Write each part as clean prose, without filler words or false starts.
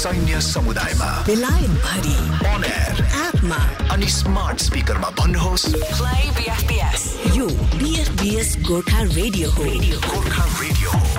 सैन्य समुदायमा बेलायत भरि on air एपमा अनि स्मार्ट स्पिकरमा भन्नुहोस् प्ले बीएफबीएस। यो बीएफबीएस गोर्खा रेडियो हो। गोर्खा रेडियो हो।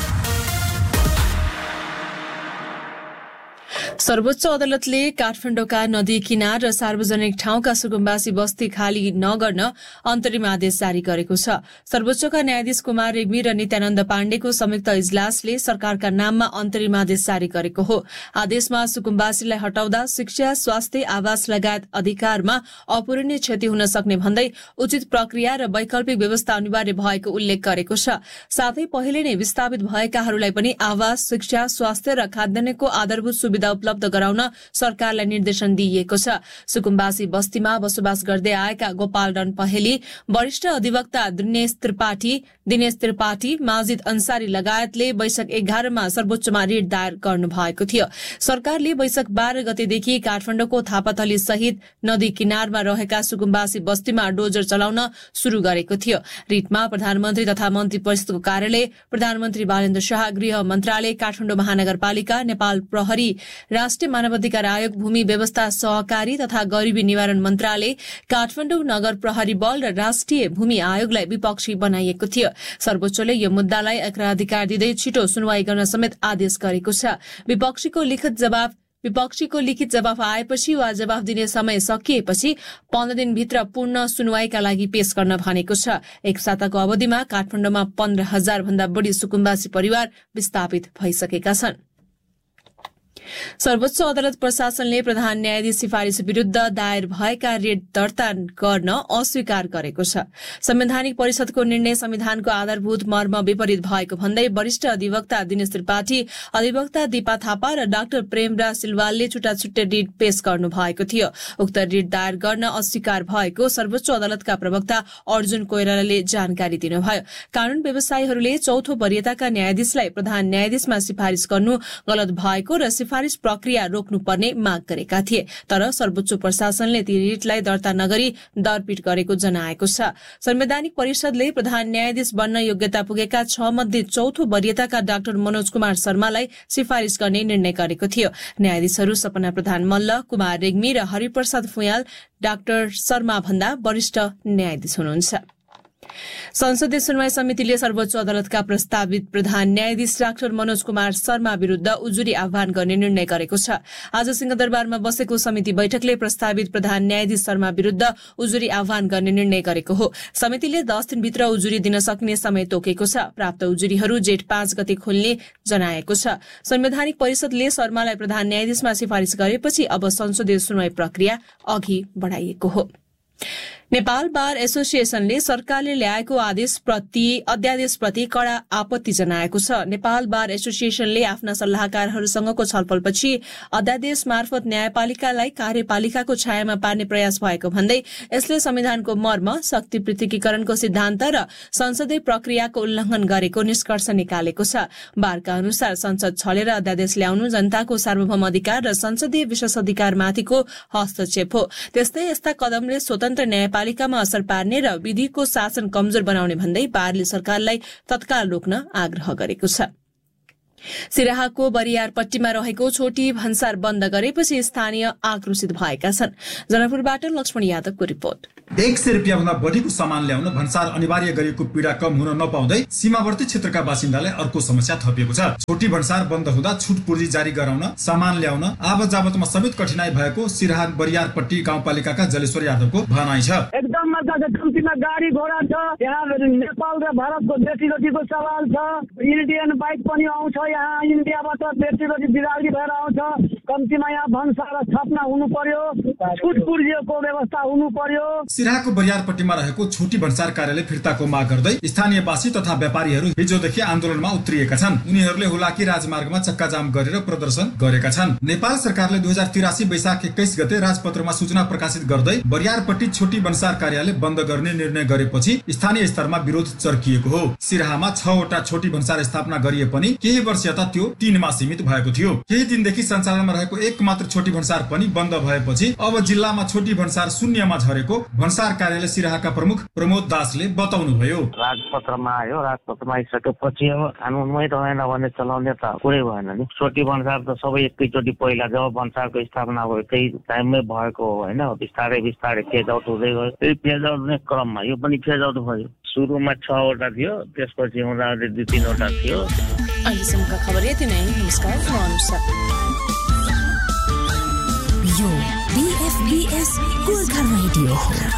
सर्वोच्च अदालतले काठमाडौँका नदी किनार र सार्वजनिक ठाउँका सुकुम्बासी बस्ती खाली नगर्न अन्तरिम आदेश जारी गरेको छ। सर्वोच्चका न्यायाधीश कुमार रेग्मी र नित्यानन्द पाण्डेको संयुक्त इजलासले सरकारका नाममा अन्तरिम आदेश जारी गरेको हो। आदेशमा सुकुम्बासीलाई हटाउँदा शिक्षा, स्वास्थ्य, आवास लगायत अधिकारमा अपूरणीय क्षति हुन सक्ने भन्दै उचित प्रक्रिया र वैकल्पिक व्यवस्था अनिवार्य भएको उल्लेख गरेको छ। साथै पहिले नै विस्थापित भएकाहरूलाई पनि आवास, शिक्षा, स्वास्थ्य र खाद्यान्नको आधारभूत सुविधा उपलब्ध गराउन सरकारलाई निर्देशन दिइएको छ। सुकुम्बासी बस्तीमा बसोबास गर्दै आएका गोपाल रन पहेली, वरिष्ठ अधिवक्ता दिनेश त्रिपाठी, माजिद अन्सारी लगायतले वैशाख 11 मा सर्वोच्चमा रिट दायर गर्नु भएको थियो। सरकारले वैशाख 12 गतेदेखि काठमाडौँको थापाथली सहित नदी किनारमा रहेका सुकुम्बासी बस्तीमा डोजर चलाउन शुरू गरेको थियो। रिटमा प्रधानमन्त्री तथा मन्त्री परिषदको कार्यालय, प्रधानमन्त्री बालेन्द्र शाह, गृह मन्त्रालय, काठमाडौँ महानगरपालिका, नेपाल प्रहरी, राष्ट्रिय मानवाधिकार आयोग, भूमि व्यवस्था सहकारी तथा गरीबी निवारण मन्त्रालय, काठमाडौँ नगर प्रहरी बल र राष्ट्रिय भूमि आयोगलाई विपक्षी बनाइएको थियो। सर्वोच्चले यो मुद्दालाई अग्राधिकार दिँदै छिटो सुनवाई गर्न समेत आदेश गरेको छ। विपक्षीको लिखित जवाफ आएपछि वा जवाफ दिने समय सकिएपछि 15 दिनभित्र पूर्ण सुनवाईका लागि पेश गर्न भनेको छ। एक साताको अवधिमा काठमाडौँमा 15,000 भन्दा बढ़ी सुकुम्बासी परिवार विस्थापित भइसकेका छन्। सर्वोच्च अदालत प्रशासनले प्रधान न्यायाधीश सिफारिस विरूद्ध दायर भएका रिट दर्ता गर्न अस्वीकार गरेको छ। संवैधानिक परिषदको निर्णय संविधानको आधारभूत मर्म विपरीत भएको भन्दै वरिष्ठ अधिवक्ता दिनेश त्रिपाठी, अधिवक्ता दीपा थापा र डाक्टर प्रेमराज सिलवालले छुट्टै रिट पेश गर्नु भएको थियो। उक्त रिट दायर गर्न अस्वीकार भएको सर्वोच्च अदालतका प्रवक्ता अर्जुन कोइरालाले जानकारी दिनुभयो। कानून व्यवसायीहरूले चौथो वरियताका न्यायाधीशलाई प्रधान न्यायाधीशमा सिफारिश गर्नु गलत भएको र सिफारिश प्रक्रिया रोक्नुपर्ने माग गरेका थिए। तर सर्वोच्च प्रशासनले ती रिटलाई दर्ता नगरी दरपीट गरेको जनाएको छ। संवैधानिक परिषदले प्रधान न्यायाधीश बन्न योग्यता पुगेका 6 मध्ये चौथो वरियताका डाक्टर मनोज कुमार शर्मालाई सिफारिश गर्ने निर्णय गरेको थियो। न्यायाधीशहरू सपना प्रधान मल्ल, कुमार रेग्मी र हरिप्रसाद फुयाल डाक्टर शर्मा भन्दा वरिष्ठ न्यायाधीश हुनुहुन्छ। संसदीय सुनवाई समितिले सर्वोच्च अदालतका प्रस्तावित प्रधान न्यायाधीश डाक्टर मनोज कुमार शर्मा विरूद्ध उजुरी आह्वान गर्ने निर्णय गरेको छ। आज सिंहदरबारमा बसेको समिति बैठकले प्रस्तावित प्रधान न्यायाधीश शर्मा विरूद्ध उजुरी आह्वान गर्ने निर्णय गरेको हो। समितिले 10 दिनभित्र उजुरी दिन सक्ने समय तोकेको छ। प्राप्त उजुरीहरू जेठ 5 गते खोल्ने जनाएको छ। संवैधानिक परिषदले शर्मालाई प्रधान न्यायाधीशमा सिफारिश गरेपछि अब संसदीय सुनवाई प्रक्रिया अघि बढ़ाइएको हो। नेपाल बार एसोसिएशनले सरकारले ल्याएको अध्यादेशप्रति कड़ा आपत्ति जनाएको छ। नेपाल बार एसोसिएशनले आफ्ना सल्लाहकारहरूसँगको छलफलपछि अध्यादेश मार्फत न्यायपालिकालाई कार्यपालिकाको छायामा पार्ने प्रयास भएको भन्दै यसले संविधानको मर्म, शक्ति पृथकीकरणको सिद्धान्त र संसदीय प्रक्रियाको उल्लंघन गरेको निष्कर्ष निकालेको छ। बारका अनुसार संसद छलेर अध्यादेश ल्याउनु जनताको सार्वभौम अधिकार र संसदीय विशेषाधिकारमाथिको हस्तक्षेप हो। त्यस्तै यस्ता कदमले स्वतन्त्र न्यायपालिकामा असर पार्ने र विधिको शासन कमजोर बनाउने भन्दै बारले सरकारलाई तत्काल रोक्न आग्रह गरेको छ। सिराहाको बरियारपट्टीमा रहेको छोटी भन्सार बन्द गरेपछि स्थानीय आक्रोशित भएका छन्। जनकपुरबाट लक्ष्मण यादवको रिपोर्ट। 100 रुपियाँ भन्दा बढीको सामान ल्याउन भन्सार अनिवार्य गरिएको पीडा कम हुन नपाउँदै सीमावर्ती क्षेत्रका बासिन्दालाई अर्को समस्या थपिएको छ। छोटी भन्सार बन्द हुँदा छुट पूर्जी जारी गराउन, सामान ल्याउन, आवत जावतमा समेत कठिनाई भएको सिराहा बरियारपट्टी गाउँपालिकाका जलेश्वर यादवको भनाइ छ। एकदम कम्तीमा गाडी घोडा छ। यहाँ नेपाल र भारतको बेटी-बेटीको सवाल छ। इन्डियन बाइक पनि आउँछ। यहाँ इन्डियाबाट बेटी-बेटी बिरागी भएर आउँछ। कम्तीमा यहाँ भन्सार स्थापना हुनु पर्यो। छुट पूर्जीको व्यवस्था हुनु पर्यो। सिराहाको बरियारपट्टीमा रहेको छोटी भन्सार कार्यालय फिर्ताको माग गर्दै स्थानीयवासी तथा व्यापारीहरू हिजोदेखि आन्दोलनमा उत्रिएका छन्। उनीहरूले हुलाकी राजमार्गमा चक्काजाम गरेर प्रदर्शन गरेका छन्। नेपाल सरकारले 2083 वैशाख 21 गते राजपत्रमा सूचना प्रकाशित गर्दै बरियारपट्टी छोटी भन्सार कार्यालय बन्द गर्ने निर्णय गरेपछि स्थानीय स्तरमा विरोध चर्किएको हो। सिराहामा 6 वटा छोटी भन्सार स्थापना गरिए पनि केही वर्ष यता त्यो 3 मा सीमित भएको थियो। केही दिनदेखि सञ्चालनमा रहेको एकमात्र छोटी भन्सार पनि बन्द भएपछि अब जिल्लामा छोटी भन्सार शून्यमा झरेको भन्सार कार्यालय सिराहाका प्रमुख प्रमोद दासले बताउनुभयो। राजपत्रमा आयो, राजपत्रमा आइसकेपछि अब कानुनमै रहेन भने चलाउने त कुरै भएन नि। छोटी भन्सार त सबै एकैचोटि पहिला जब भन्सारको स्थापना भयो त्यही टाइममै भएको हो होइन। बिस्तारै बिस्तारै फेज आउट हुँदै गयो। त्यही फेज आउट हुने क्रममा यो पनि फेज आउट भयो। सुरुमा 6 वटा थियो, त्यसपछि हुँदाखेरि 2-3 वटा थियो। अहिलेसम्मका खबर यति नै। नमस्कार, म अनुषा। यो BFBS गोर्खा रेडियो हो।